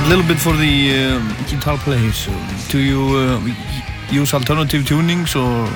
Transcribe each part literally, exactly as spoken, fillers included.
little bit for the um, guitar players. Do you uh, use alternative tunings or?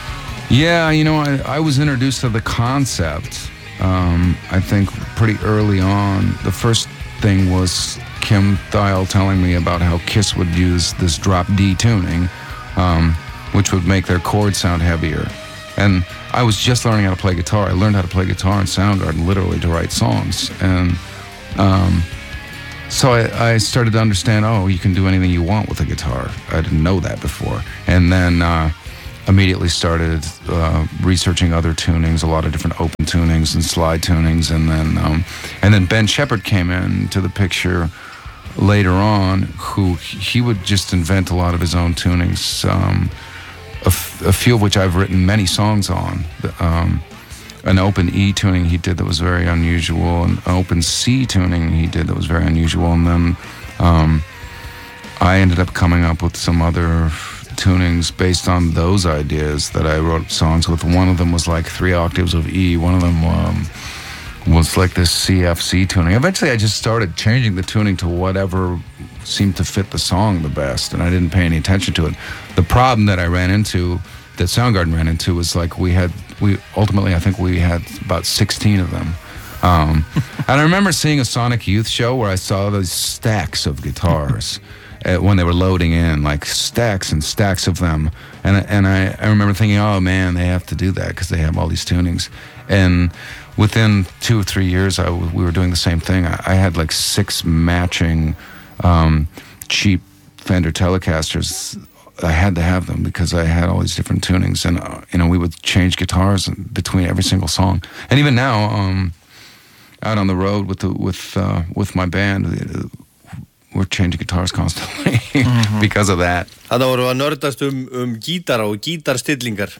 Yeah, you know, I, I was introduced to the concept, um, I think, pretty early on. The first thing was Kim Thayil telling me about how Kiss would use this drop D tuning, um, which would make their chords sound heavier. And I was just learning how to play guitar. I learned how to play guitar in Soundgarden, literally, to write songs. And um, so I, I started to understand, oh, you can do anything you want with a guitar. I didn't know that before. And then uh, immediately started uh, researching other tunings, a lot of different open tunings and slide tunings. And then, um, and then Ben Shepherd came into the picture later on, who he would just invent a lot of his own tunings, um, a, f- a few of which I've written many songs on. Um, an open E tuning he did that was very unusual, an open C tuning he did that was very unusual, and then um, I ended up coming up with some other tunings based on those ideas that I wrote songs with. One of them was like three octaves of E, one of them um, was like this C F C tuning. Eventually I just started changing the tuning to whatever seemed to fit the song the best, and I didn't pay any attention to it. The problem that I ran into, that Soundgarden ran into, was like we had, we ultimately I think we had about sixteen of them. Um, and I remember seeing a Sonic Youth show where I saw those stacks of guitars uh, when they were loading in, like stacks and stacks of them. And, and I, I remember thinking, oh man, they have to do that because they have all these tunings. And within two or three years, I w- we were doing the same thing. I, I had like six matching um, cheap Fender Telecasters. I had to have them because I had all these different tunings, and uh, you know, we would change guitars between every single song. And even now, um, out on the road with the with uh, with my band, uh, we're changing guitars constantly mm-hmm. because of that. Þannig vorum við að nördast um, um gítara og gítarstillingar,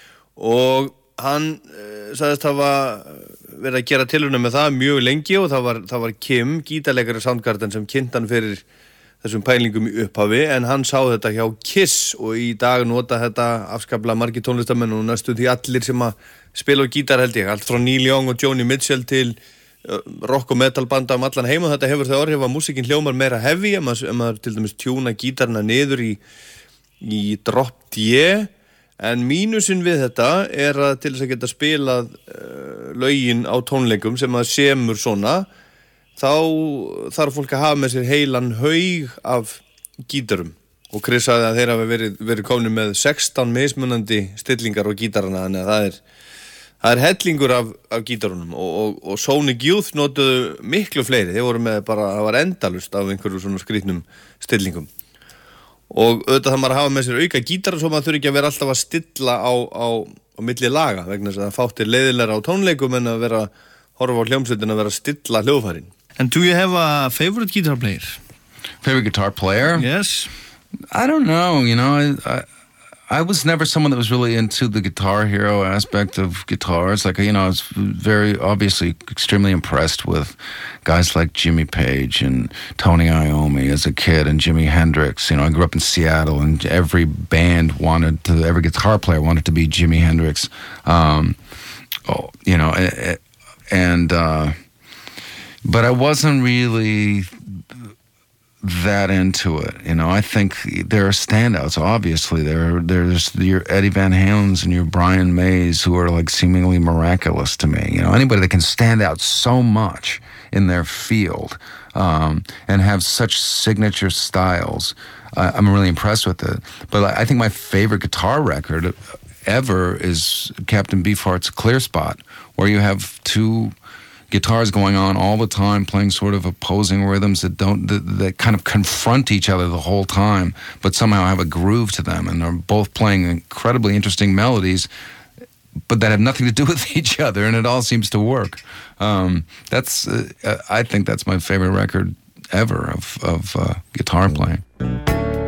og hann uh, sagðist hafa verið að gera tilraunir með það mjög lengi, og það var, það var Kim, gítarleikari Soundgarden, sem kynnti hann fyrir þessum pælingum í upphafi, en hann sá þetta hjá Kiss, og í dag nota þetta afskaplega margir tónlistamenn og næstu því allir sem að spila á gítar, held ég, allt frá Neil Young og Joni Mitchell til uh, rock og metal banda um allan heim, og þetta hefur þau orðið að músíkin hljómar meira heavy, ef maður, ef maður til dæmis tjúna gítarna niður í, í drop D, en mínusinn við þetta er að til þess að geta spilað uh, lögin á tónleikum sem að semur svona, þá þarf fólk að hafa með sér heilan haug af gítarum, og Chris sagði að þeir hafa verið, verið komin með sextán mismunandi stillingar á gítarana, þannig að það er, það er hellingur af, af gítarunum, og, og, og Sonic Youth notuðu miklu fleiri, þeir voru með bara, það var endalust af einhverju svona skrýtnum stillingum, og auðvitað það maður að hafa með sér auka gítara svo maður þurfi ekki að vera alltaf að stilla á, á, á milli laga, vegna þess að það fáttir leiðilega á tónleikum en að vera horfa á hljómsveitin að vera að stilla hljóðfærin. And do you have a favorite guitar player? Favorite guitar player? Yes. I don't know, you know, I, I I was never someone that was really into the Guitar Hero aspect of guitars. Like, you know, I was very obviously extremely impressed with guys like Jimmy Page and Tony Iommi as a kid, and Jimi Hendrix. You know, I grew up in Seattle, and every band wanted to, every guitar player wanted to be Jimi Hendrix. Um, oh, you know, and, uh, but I wasn't really that into it, you know. I think there are standouts. Obviously, there there's your Eddie Van Halens and your Brian Mays, who are like seemingly miraculous to me. You know, anybody that can stand out so much in their field um, and have such signature styles, uh, I'm really impressed with it. But I think my favorite guitar record ever is Captain Beefheart's Clear Spot, where you have two guitars going on all the time, playing sort of opposing rhythms that don't that, that kind of confront each other the whole time, but somehow have a groove to them, and they're both playing incredibly interesting melodies, but that have nothing to do with each other, and it all seems to work. Um, that's uh, I think that's my favorite record ever of of uh, guitar playing.